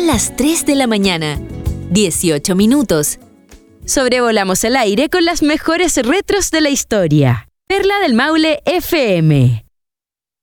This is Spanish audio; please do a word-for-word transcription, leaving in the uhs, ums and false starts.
Son las tres de la mañana, dieciocho minutos. Sobrevolamos el aire con las mejores retros de la historia. Perla del Maule F M.